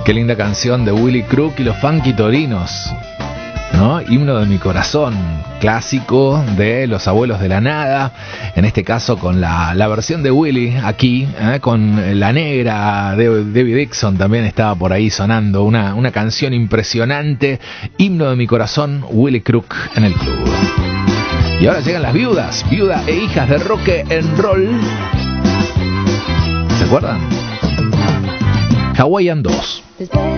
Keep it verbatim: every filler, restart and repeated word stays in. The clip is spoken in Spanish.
Qué linda canción de Willy Crook y los Funky Torinos, ¿no? Himno de mi corazón, clásico de Los Abuelos de la Nada, en este caso con la, la versión de Willy aquí, ¿eh? Con La Negra, de Debbie Dixon también estaba por ahí sonando, una, una canción impresionante, Himno de mi corazón, Willy Crook en el club. Y ahora llegan las viudas, viuda e hijas de rock and roll. ¿Se acuerdan? Hawaiian dos.